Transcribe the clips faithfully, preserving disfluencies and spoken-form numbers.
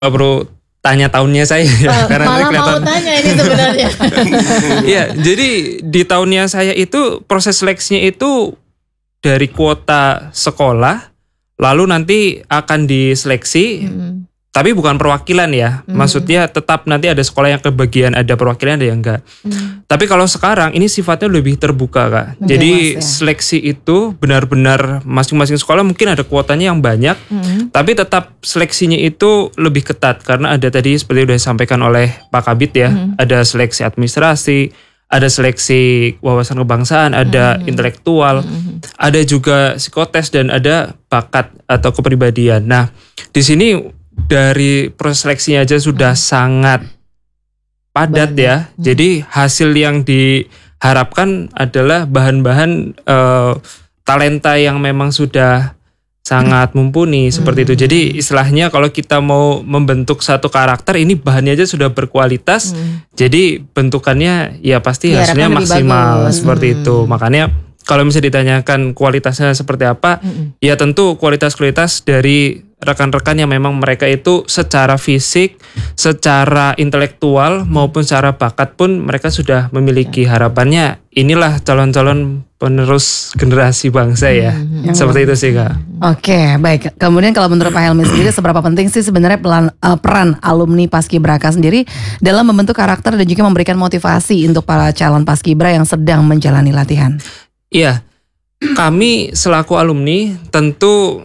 Gak perlu tanya tahunnya saya ya, karena malah kelihatan... mau tanya ini sebenarnya. Iya, jadi di tahunnya saya itu proses seleksinya itu dari kuota sekolah, lalu nanti akan diseleksi, hmm. tapi bukan perwakilan ya, hmm. maksudnya tetap nanti ada sekolah yang kebagian ada perwakilan ada yang enggak. Hmm. Tapi kalau sekarang ini sifatnya lebih terbuka Kak, hmm. jadi ya. Seleksi itu benar-benar masing-masing sekolah mungkin ada kuotanya yang banyak, hmm. tapi tetap seleksinya itu lebih ketat karena ada tadi seperti sudah disampaikan oleh Pak Kabid ya, hmm. ada seleksi administrasi, ada seleksi wawasan kebangsaan, ada hmm. intelektual, hmm. ada juga psikotes dan ada bakat atau kepribadian. Nah, di sini dari proses seleksinya aja sudah hmm. sangat padat Banyak. ya. Hmm. Jadi hasil yang diharapkan adalah bahan-bahan uh, talenta yang memang sudah sangat mumpuni hmm. seperti itu. Jadi istilahnya kalau kita mau membentuk satu karakter ini bahannya aja sudah berkualitas. Hmm. Jadi bentukannya ya pasti ya, hasilnya maksimal seperti hmm. itu. Makanya kalau misalnya ditanyakan kualitasnya seperti apa, hmm. ya tentu kualitas-kualitas dari rekan-rekan yang memang mereka itu secara fisik, secara intelektual maupun secara bakat pun mereka sudah memiliki harapannya. Inilah calon-calon penerus generasi bangsa ya. Hmm, Seperti itu sih Kak. Oke, baik. Kemudian kalau menurut Pak Helmi sendiri seberapa penting sih sebenarnya pelan, uh, peran alumni Paskibraka sendiri dalam membentuk karakter dan juga memberikan motivasi untuk para calon Paskibra yang sedang menjalani latihan? Iya, kami selaku alumni tentu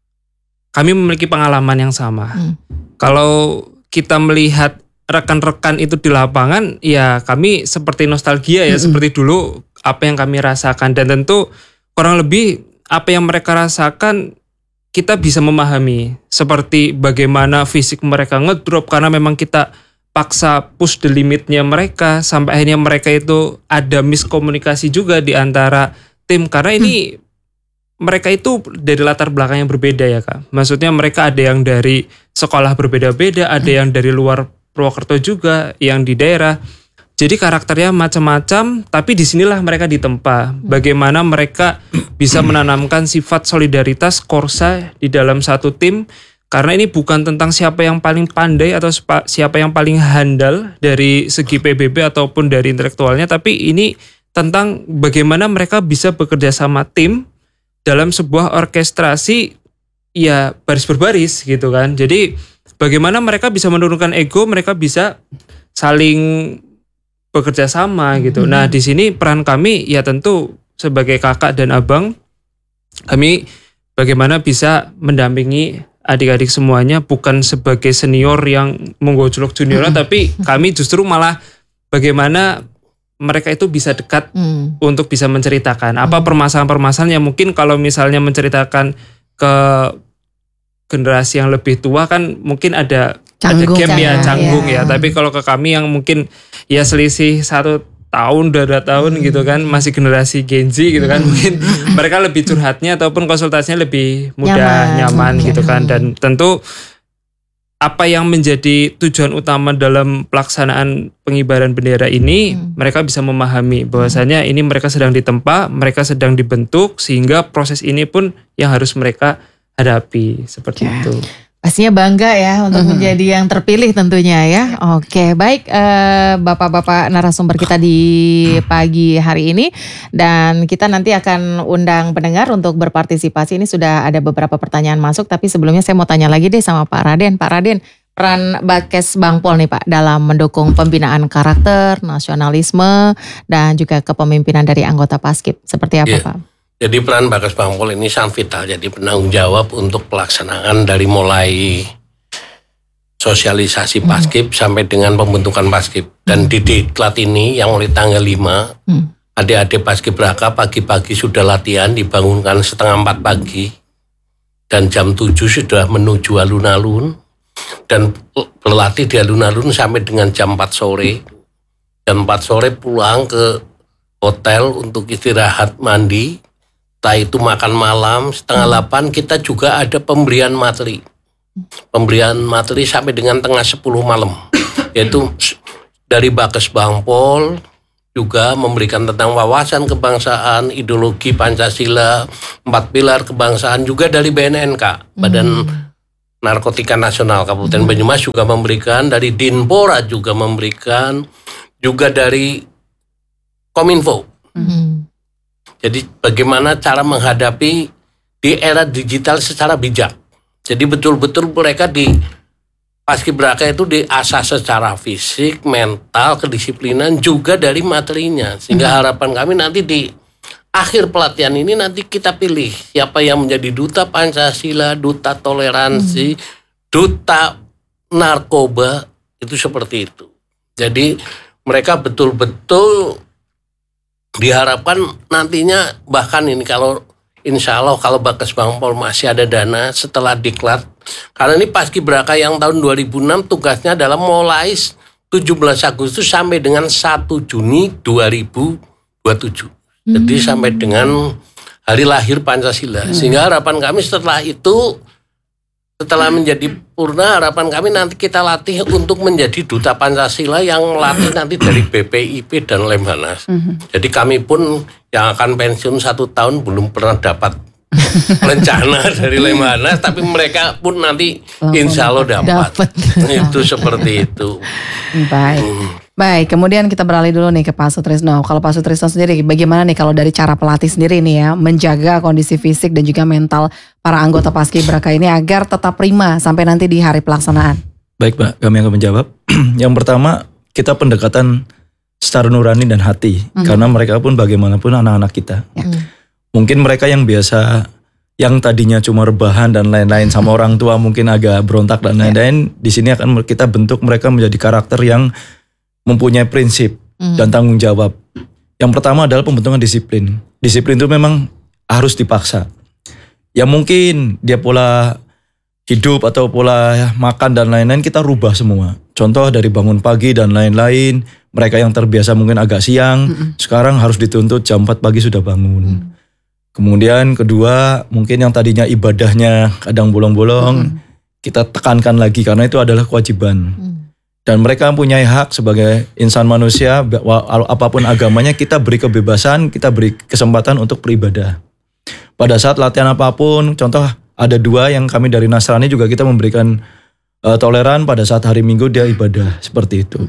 kami memiliki pengalaman yang sama. Hmm. Kalau kita melihat rekan-rekan itu di lapangan, ya kami seperti nostalgia ya, hmm. seperti dulu apa yang kami rasakan. Dan tentu kurang lebih apa yang mereka rasakan kita bisa memahami. Seperti bagaimana fisik mereka ngedrop karena memang kita paksa push the limitnya mereka. Sampai akhirnya mereka itu ada miskomunikasi juga di antara tim. Karena ini... Hmm. Mereka itu dari latar belakang yang berbeda ya Kak. Maksudnya mereka ada yang dari sekolah berbeda-beda, ada yang dari luar Purwokerto juga, yang di daerah. Jadi karakternya macam-macam, tapi disinilah mereka ditempa. Bagaimana mereka bisa menanamkan sifat solidaritas korsa di dalam satu tim. Karena ini bukan tentang siapa yang paling pandai atau siapa yang paling handal dari segi P B B ataupun dari intelektualnya, tapi ini tentang bagaimana mereka bisa bekerja sama tim dalam sebuah orkestrasi ya baris berbaris gitu kan. Jadi bagaimana mereka bisa menurunkan ego, mereka bisa saling bekerja sama gitu. Mm-hmm. Nah di sini peran kami ya tentu sebagai kakak dan abang, kami bagaimana bisa mendampingi adik-adik semuanya, bukan sebagai senior yang menggojlok juniornya, mm-hmm. tapi kami justru malah bagaimana mereka itu bisa dekat hmm. untuk bisa menceritakan apa hmm. permasalahan-permasalahan yang mungkin kalau misalnya menceritakan ke generasi yang lebih tua kan mungkin ada canggung, ada gap ya, canggung ya. ya. Tapi kalau ke kami yang mungkin ya selisih satu tahun, dua tahun hmm. gitu kan, masih generasi Gen Z gitu kan, hmm. mungkin mereka lebih curhatnya ataupun konsultasinya lebih mudah, nyaman, nyaman gitu kan. Dan tentu apa yang menjadi tujuan utama dalam pelaksanaan pengibaran bendera ini, hmm. mereka bisa memahami bahwasanya hmm. ini mereka sedang ditempa, mereka sedang dibentuk, sehingga proses ini pun yang harus mereka hadapi seperti ya. Itu. Pastinya bangga ya untuk mm-hmm. menjadi yang terpilih tentunya ya. Oke, baik eh, Bapak-bapak narasumber kita di pagi hari ini, dan kita nanti akan undang pendengar untuk berpartisipasi. Ini sudah ada beberapa pertanyaan masuk, tapi sebelumnya saya mau tanya lagi deh sama Pak Raden. Pak Raden, peran Bakes Bangpol nih Pak dalam mendukung pembinaan karakter, nasionalisme, dan juga kepemimpinan dari anggota Paskib. Seperti apa yeah. Pak? Jadi peran Bakes Bangpol ini sangat vital, jadi penanggung jawab untuk pelaksanaan dari mulai sosialisasi Paskib hmm. sampai dengan pembentukan Paskib. Dan hmm. di diklat ini yang mulai tanggal lima, hmm. adik-adik Paskibraka pagi-pagi sudah latihan, dibangunkan setengah empat pagi. Dan jam tujuh sudah menuju alun-alun, dan berlatih di alun-alun sampai dengan jam empat sore. Jam empat sore pulang ke hotel untuk istirahat mandi. Setelah itu makan malam, setengah delapan kita juga ada pemberian materi. Pemberian materi sampai dengan tengah sepuluh malam. Yaitu dari Bakes Bangpol juga memberikan tentang wawasan kebangsaan, ideologi Pancasila, empat pilar kebangsaan, juga dari B N N K, Badan Narkotika Nasional Kabupaten Banyumas juga memberikan, dari Dinpora juga memberikan, juga dari Kominfo. Mm-hmm. Jadi bagaimana cara menghadapi di era digital secara bijak. Jadi betul-betul mereka di Paskibraka itu diasah secara fisik, mental, kedisiplinan, juga dari materinya. Sehingga mm-hmm. harapan kami nanti di akhir pelatihan ini nanti kita pilih siapa yang menjadi duta Pancasila, duta toleransi, hmm. duta narkoba, itu seperti itu. Jadi mereka betul-betul diharapkan nantinya, bahkan ini kalau insya Allah kalau Bakes Bangpol masih ada dana setelah diklat, karena ini Paskibraka yang tahun dua ribu enam tugasnya adalah mulai tujuh belas Agustus sampai dengan satu Juni dua ribu dua puluh tujuh. Jadi hmm. sampai dengan hari lahir Pancasila. Hmm. Sehingga harapan kami setelah itu, setelah menjadi purna, harapan kami nanti kita latih untuk menjadi duta Pancasila yang latih nanti dari B P I P dan Lemhanas. Hmm. Jadi kami pun yang akan pensiun satu tahun belum pernah dapat rencana dari Lemhanas, tapi mereka pun nanti insya Allah dapat. dapat. Itu seperti itu. Baik. Hmm. Baik, kemudian kita beralih dulu nih ke Pak Sutrisno. Kalau Pak Sutrisno sendiri, bagaimana nih kalau dari cara pelatih sendiri nih ya, menjaga kondisi fisik dan juga mental para anggota Paskibraka ini agar tetap prima sampai nanti di hari pelaksanaan? Baik Pak, kami akan menjawab. Yang pertama, kita pendekatan secara nurani dan hati. Mm-hmm. Karena mereka pun bagaimanapun anak-anak kita. Mm-hmm. Mungkin mereka yang biasa, yang tadinya cuma rebahan dan lain-lain sama orang tua mungkin agak berontak dan lain-lain. Di sini akan kita bentuk mereka menjadi karakter yang mempunyai prinsip mm. dan tanggung jawab. Yang pertama adalah pembentukan disiplin. Disiplin itu memang harus dipaksa. Ya mungkin dia pola hidup atau pola makan dan lain-lain kita rubah semua. Contoh dari bangun pagi dan lain-lain. Mereka yang terbiasa mungkin agak siang, mm-mm. sekarang harus dituntut jam empat pagi sudah bangun. Mm. Kemudian kedua, mungkin yang tadinya ibadahnya kadang bolong-bolong, mm. kita tekankan lagi karena itu adalah kewajiban. Mm. Dan mereka mempunyai hak sebagai insan manusia, apapun agamanya kita beri kebebasan, kita beri kesempatan untuk beribadah. Pada saat latihan apapun, contoh ada dua yang kami dari Nasrani juga kita memberikan uh, toleran pada saat hari Minggu dia ibadah, seperti itu.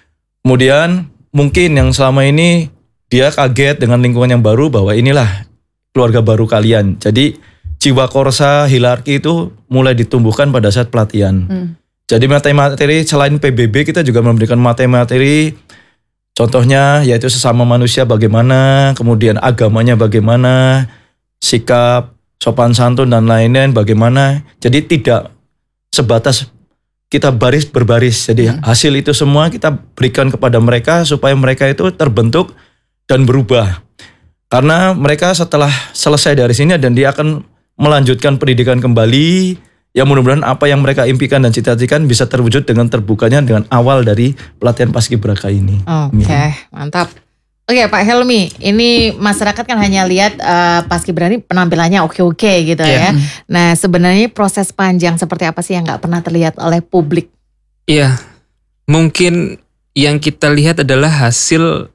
Kemudian mungkin yang selama ini dia kaget dengan lingkungan yang baru bahwa inilah keluarga baru kalian. Jadi jiwa korsa, hilarki itu mulai ditumbuhkan pada saat pelatihan. Hmm. Jadi materi-materi selain P B B kita juga memberikan materi-materi, contohnya yaitu sesama manusia bagaimana, kemudian agamanya bagaimana, sikap, sopan santun dan lain-lain bagaimana. Jadi tidak sebatas kita baris berbaris. Jadi hmm. hasil itu semua kita berikan kepada mereka supaya mereka itu terbentuk dan berubah. Karena mereka setelah selesai dari sini dan dia akan melanjutkan pendidikan kembali. Ya mudah-mudahan apa yang mereka impikan dan cita-citakan bisa terwujud dengan terbukanya dengan awal dari pelatihan Paskibraka ini. Oke, okay, mantap. Oke okay, Pak Helmi, ini masyarakat kan hanya lihat uh, Paskibraka ini penampilannya oke-oke gitu yeah. ya. Nah sebenarnya proses panjang seperti apa sih yang gak pernah terlihat oleh publik? Iya, yeah. mungkin yang kita lihat adalah hasil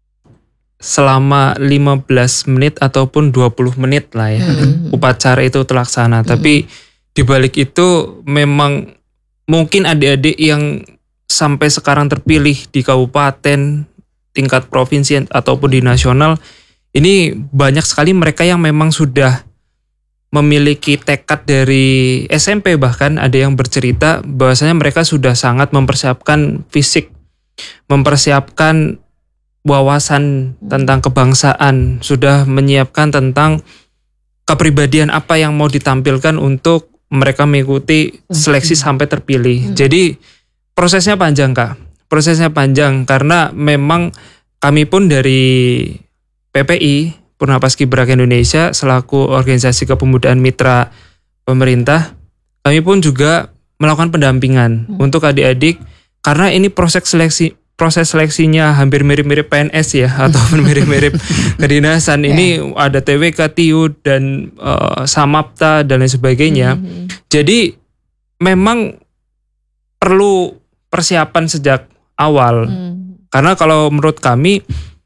selama lima belas menit ataupun dua puluh menit lah ya. Hmm. Upacara itu terlaksana, hmm. tapi di balik itu memang mungkin adik-adik yang sampai sekarang terpilih di kabupaten, tingkat provinsi ataupun di nasional, ini banyak sekali mereka yang memang sudah memiliki tekad dari S M P, bahkan ada yang bercerita bahwasanya mereka sudah sangat mempersiapkan fisik, mempersiapkan wawasan tentang kebangsaan, sudah menyiapkan tentang kepribadian apa yang mau ditampilkan untuk mereka mengikuti seleksi sampai terpilih. Hmm. Jadi prosesnya panjang Kak. Prosesnya panjang karena memang kami pun dari P P I, Purna Paskibraka Indonesia, selaku organisasi kepemudaan mitra pemerintah, kami pun juga melakukan pendampingan hmm. untuk adik-adik karena ini proses seleksi proses seleksinya hampir mirip-mirip P N S ya, ataupun mirip-mirip kedinasan. Ini yeah. ada T W K, T I U, dan uh, Samapta dan lain sebagainya. Mm-hmm. Jadi memang perlu persiapan sejak awal. Mm. Karena kalau menurut kami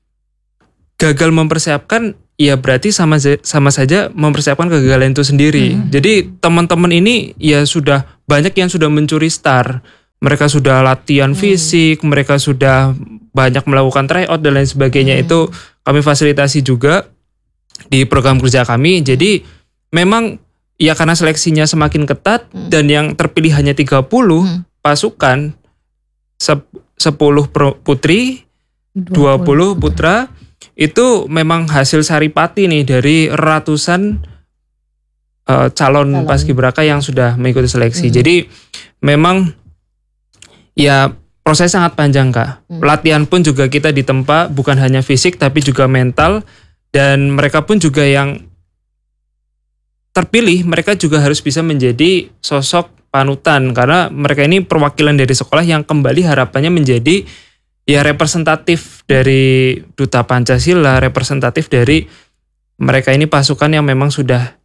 gagal mempersiapkan, ya berarti sama sama saja mempersiapkan kegagalan itu sendiri. Mm. Jadi teman-teman ini ya sudah banyak yang sudah mencuri star. Mereka sudah latihan hmm. fisik, mereka sudah banyak melakukan tryout dan lain sebagainya. Hmm. Itu kami fasilitasi juga di program kerja kami. Jadi memang ya karena seleksinya semakin ketat hmm. dan yang terpilih hanya tiga puluh hmm. pasukan, sepuluh putri, dua puluh putra, itu memang hasil saripati nih dari ratusan uh, calon, calon paskibraka yang sudah mengikuti seleksi. Hmm. Jadi memang ya proses sangat panjang Kak. Hmm. Latihan pun juga kita ditempa bukan hanya fisik tapi juga mental, dan mereka pun juga yang terpilih, mereka juga harus bisa menjadi sosok panutan karena mereka ini perwakilan dari sekolah yang kembali harapannya menjadi ya representatif dari Duta Pancasila, representatif dari mereka ini pasukan yang memang sudah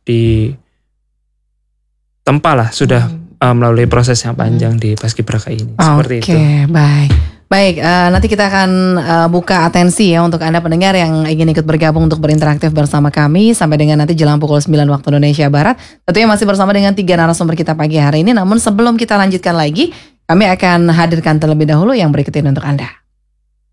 ditempa lah, sudah hmm. uh, melalui proses yang panjang hmm. di Paskibraka ini. Seperti Oke, itu. Oke, baik. Baik, uh, nanti kita akan uh, buka atensi ya untuk Anda pendengar yang ingin ikut bergabung untuk berinteraktif bersama kami sampai dengan nanti jelang pukul sembilan waktu Indonesia Barat. Tentunya masih bersama dengan tiga narasumber kita pagi hari ini. Namun sebelum kita lanjutkan lagi, kami akan hadirkan terlebih dahulu yang berikut ini untuk Anda.